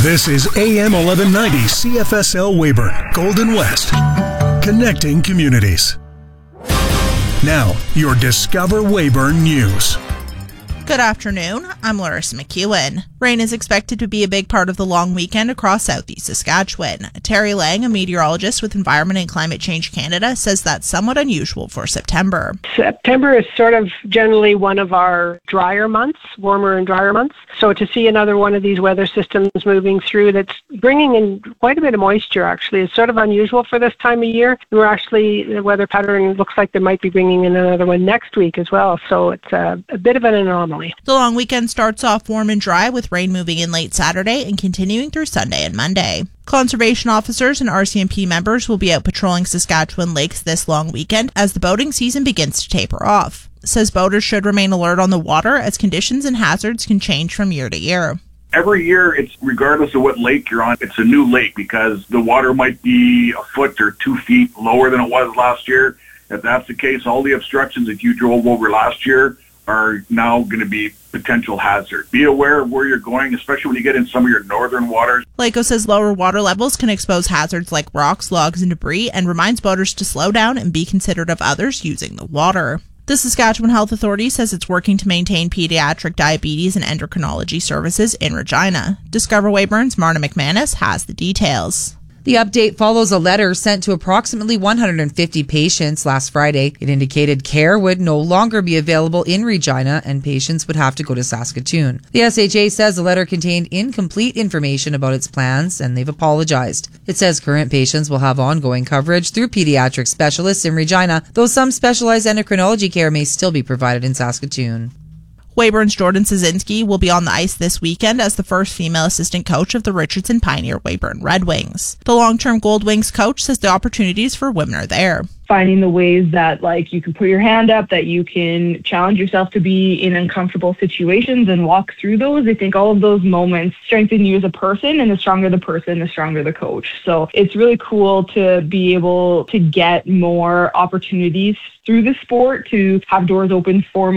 This is AM 1190 CFSL Weyburn, Golden West, connecting communities. Now, your Discover Weyburn News. Good afternoon, I'm Larissa McEwen. Rain is expected to be a big part of the long weekend across southeast Saskatchewan. Terry Lang, a meteorologist with Environment and Climate Change Canada, says that's somewhat unusual for September. September is sort of generally one of our drier months, warmer and drier months. So to see another one of these weather systems moving through that's bringing in quite a bit of moisture actually is sort of unusual for this time of year. The weather pattern looks like they might be bringing in another one next week as well. So it's a bit of an anomaly. The long weekend starts off warm and dry with rain moving in late Saturday and continuing through Sunday and Monday. Conservation officers and RCMP members will be out patrolling Saskatchewan lakes this long weekend as the boating season begins to taper off. Says boaters should remain alert on the water as conditions and hazards can change from year to year. Every year, it's regardless of what lake you're on, it's a new lake because the water might be a foot or 2 feet lower than it was last year. If that's the case, all the obstructions that you drove over last year are now going to be potential hazard. Be aware of where you're going, especially when you get in some of your northern waters. LACO says lower water levels can expose hazards like rocks, logs, and debris, and reminds boaters to slow down and be considerate of others using the water. The Saskatchewan Health Authority says it's working to maintain pediatric diabetes and endocrinology services in Regina. Discover Weyburn's Marna McManus has the details. The update follows a letter sent to approximately 150 patients last Friday. It indicated care would no longer be available in Regina and patients would have to go to Saskatoon. The SHA says the letter contained incomplete information about its plans and they've apologized. It says current patients will have ongoing coverage through pediatric specialists in Regina, though some specialized endocrinology care may still be provided in Saskatoon. Weyburn's Jordan Szynski will be on the ice this weekend as the first female assistant coach of the Richardson Pioneer Weyburn Red Wings. The long-term Gold Wings coach says the opportunities for women are there. Finding the ways that you can put your hand up, that you can challenge yourself to be in uncomfortable situations and walk through those. I think all of those moments strengthen you as a person, and the stronger the person, the stronger the coach. So it's really cool to be able to get more opportunities through the sport, to have doors open for